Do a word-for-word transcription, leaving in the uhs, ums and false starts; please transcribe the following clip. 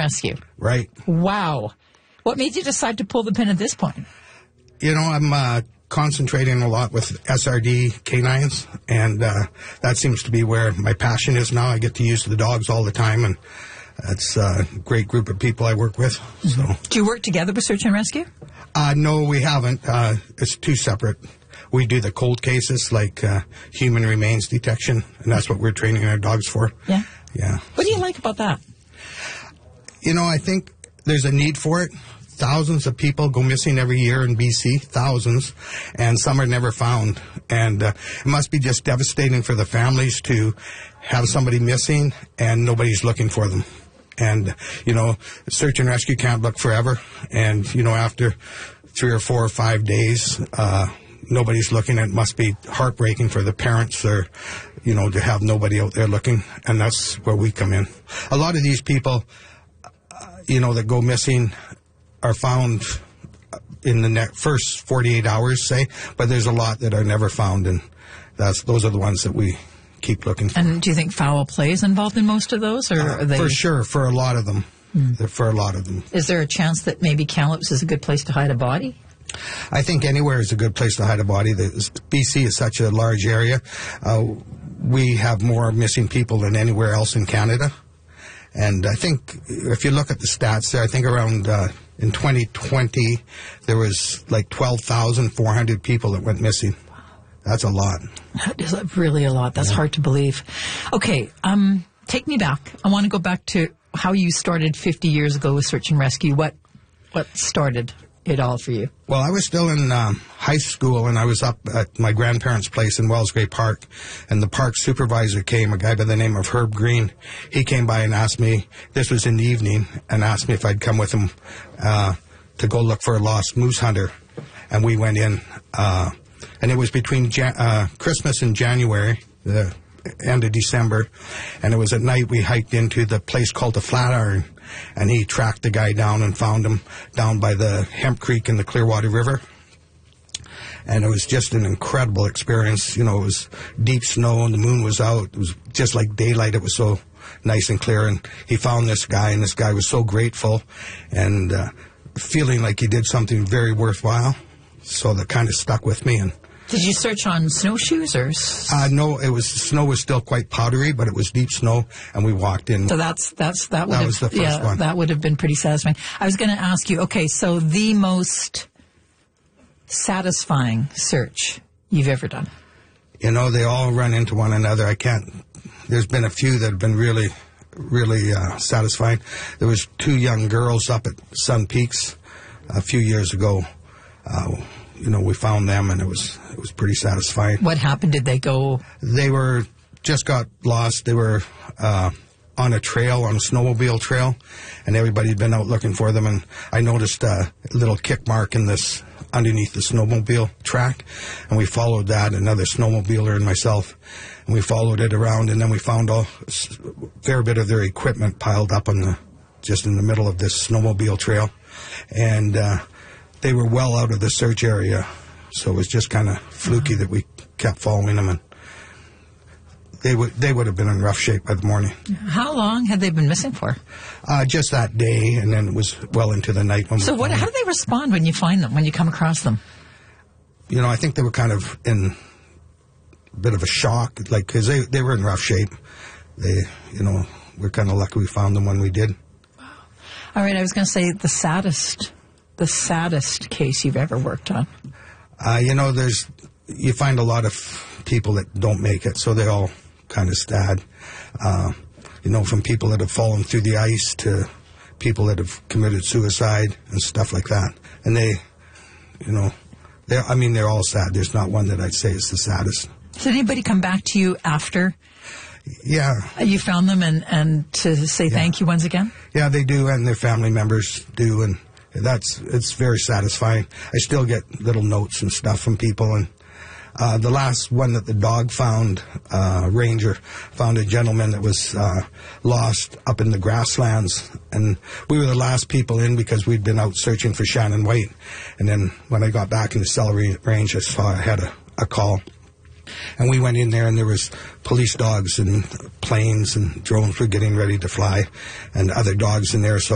Rescue. Right. Wow. What made you decide to pull the pin at this point? You know, I'm uh, concentrating a lot with S R D canines, and uh, that seems to be where my passion is now. I get to use the dogs all the time, and it's a great group of people I work with. So, do you work together with Search and Rescue? Uh, no, we haven't. Uh, it's two separate. We do the cold cases, like uh, human remains detection, and that's what we're training our dogs for. Yeah? Yeah. What do you like about that? You know, I think there's a need for it. Thousands of people go missing every year in B C, thousands, and some are never found. And uh, it must be just devastating for the families to have somebody missing and nobody's looking for them. And, you know, search and rescue can't look forever. And, you know, after three or four or five days, uh, nobody's looking. It must be heartbreaking for the parents or, you know, to have nobody out there looking. And that's where we come in. A lot of these people, uh, you know, that go missing are found in the ne- first forty-eight hours, say, but there's a lot that are never found, and that's those are the ones that we keep looking for. And do you think foul play is involved in most of those, or uh, are they? For sure, for a lot of them. Mm. For a lot of them. Is there a chance that maybe Kamloops is a good place to hide a body? I think anywhere is a good place to hide a body. The, B C is such a large area. Uh, we have more missing people than anywhere else in Canada. And I think if you look at the stats there, I think around uh, in twenty twenty, there was like twelve thousand four hundred people that went missing. Wow. That's a lot. That is really a lot. That's yeah. hard to believe. Okay, um, take me back. I want to go back to how you started fifty years ago with Search and Rescue. What, what started it all for you? Well, I was still in um, high school, and I was up at my grandparents' place in Wellsgray Park, and the park supervisor came, a guy by the name of Herb Green. He came by and asked me, this was in the evening, and asked me if I'd come with him uh, to go look for a lost moose hunter. And we went in, uh, and it was between Jan- uh, Christmas and January, the end of December, and it was at night. We hiked into the place called the Flatiron, and he tracked the guy down and found him down by the Hemp Creek in the Clearwater River. And it was just an incredible experience. You know, it was deep snow and the moon was out. It was just like daylight. It was so nice and clear. And he found this guy, and this guy was so grateful and uh, feeling like he did something very worthwhile. So that kind of stuck with me. And did you search on snowshoes or? Uh, no, it was, snow was still quite powdery, but it was deep snow, and we walked in. So that's, that's, that would that have, was the first yeah, one. That would have been pretty satisfying. I was going to ask you, okay, so the most satisfying search you've ever done? You know, they all run into one another. I can't, there's been a few that have been really, really uh, satisfying. There was two young girls up at Sun Peaks a few years ago. Uh, you know, we found them, and it was it was pretty satisfying. What happened? Did they go? They were just got lost. They were uh, on a trail, on a snowmobile trail, and everybody had been out looking for them. And I noticed a little kick mark in this underneath the snowmobile track, and we followed that. Another snowmobiler and myself, and we followed it around, and then we found a fair bit of their equipment piled up on the just in the middle of this snowmobile trail, and. Uh, They were well out of the search area, so it was just kind of fluky that we kept following them, and they would they would have been in rough shape by the morning. How long had they been missing for? Uh, just that day, and then it was well into the night. When so we what? How do they respond when you find them, when you come across them? You know, I think they were kind of in a bit of a shock, like, because they, they were in rough shape. They, you know, we're kind of lucky we found them when we did. All right, I was going to say the saddest... The saddest case you've ever worked on? Uh, you know, there's you find a lot of people that don't make it, so they're all kind of sad. Uh, you know, from people that have fallen through the ice to people that have committed suicide and stuff like that. And they, you know, they I mean, they're all sad. There's not one that I'd say is the saddest. Did anybody come back to you after? Yeah. You found them and, and to say yeah. thank you once again? Yeah, they do, and their family members do, and That's it's very satisfying. I still get little notes and stuff from people. And uh, the last one that the dog found, uh, Ranger, found a gentleman that was uh, lost up in the grasslands. And we were the last people in because we'd been out searching for Shannon White. And then when I got back in the Celery Range, I saw I had a, a call. And we went in there, and there was police dogs and planes and drones were getting ready to fly and other dogs in there. So